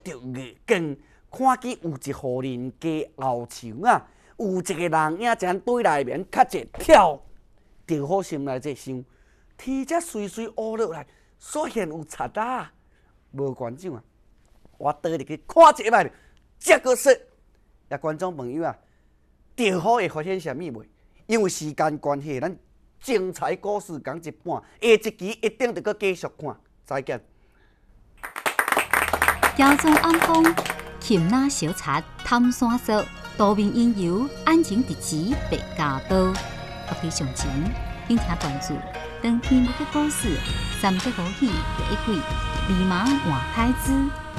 着月光，看见有一户人家后墙啊，有一个人影正对内面较一跳，着好心内这想，天才随随乌落来，所现有贼啊！无关长啊，我倒入去看一摆，这个说，也观众朋友啊，着好会发现啥物袂？因为时间关系，咱精彩故事讲一半，下一期一定得搁继续看。再见。 调中暗风，擒拿小贼探山说，多面因由，安情直指白家刀。各位上前，请听关注，当天幕的故事，3.5起第1季，立马换太子。